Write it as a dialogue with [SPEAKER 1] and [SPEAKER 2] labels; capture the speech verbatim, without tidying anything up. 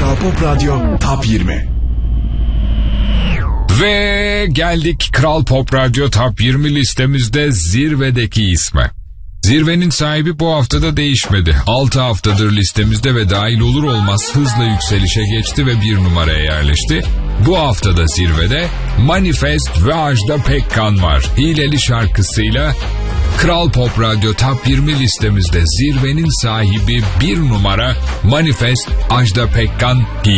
[SPEAKER 1] Kral Pop Radyo Top yirmi.
[SPEAKER 2] Ve geldik Kral Pop Radyo Top yirmi listemizde zirvedeki isme. Zirvenin sahibi bu haftada değişmedi. altı haftadır listemizde ve dahil olur olmaz hızla yükselişe geçti ve bir numaraya yerleşti. Bu haftada zirvede Manifest ve Ajda Pekkan var. Hileli şarkısıyla Kral Pop Radyo Top yirmi listemizde zirvenin sahibi bir numara Manifest, Ajda Pekkan, Hile.